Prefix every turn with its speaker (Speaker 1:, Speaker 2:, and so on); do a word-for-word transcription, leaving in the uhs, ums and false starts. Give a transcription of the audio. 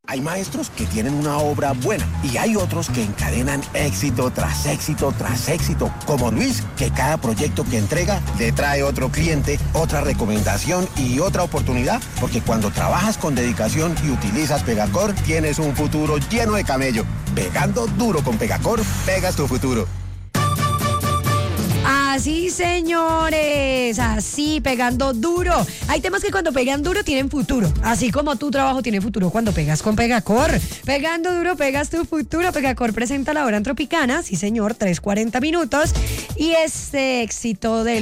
Speaker 1: Hay maestros que tienen una obra buena y hay otros que encadenan éxito tras éxito tras éxito, como Luis, que cada proyecto que entrega le trae otro cliente, otra recomendación y otra oportunidad, porque cuando trabajas con dedicación y utilizas Pegacor, tienes un futuro lleno de camello. Pegando duro con Pegacor, pegas tu futuro.
Speaker 2: Así, señores, así, pegando duro. Hay temas que cuando pegan duro tienen futuro, así como tu trabajo tiene futuro cuando pegas con Pegacor. Pegando duro, pegas tu futuro. Pegacor presenta la hora en Tropicana, sí señor, tres cuarenta minutos. Y este éxito del